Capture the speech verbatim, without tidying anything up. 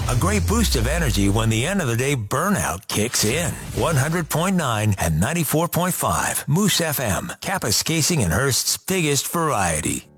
A great boost of energy when the end of the day burnout kicks in. one hundred point nine and ninety-four point five Moose F M, Kapuskasing and Hearst's biggest variety.